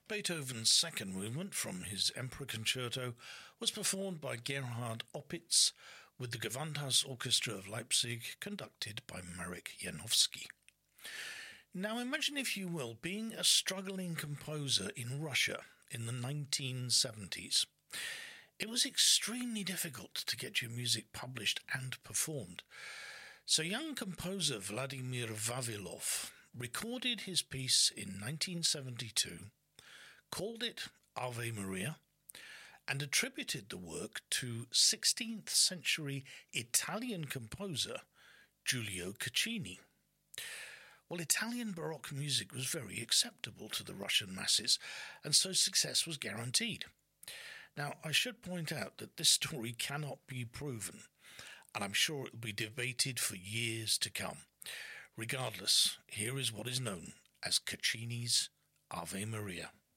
Beethoven's second movement from his Emperor Concerto was performed by Gerhard Opitz with the Gewandhaus Orchestra of Leipzig, conducted by Marek Janowski. Now imagine, if you will, being a struggling composer in Russia in the 1970s. It was extremely difficult to get your music published and performed. So young composer Vladimir Vavilov recorded his piece in 1972, called it Ave Maria, and attributed the work to 16th century Italian composer Giulio Caccini. Well, Italian Baroque music was very acceptable to the Russian masses, and so success was guaranteed. Now, I should point out that this story cannot be proven, and I'm sure it will be debated for years to come. Regardless, here is what is known as Caccini's Ave Maria.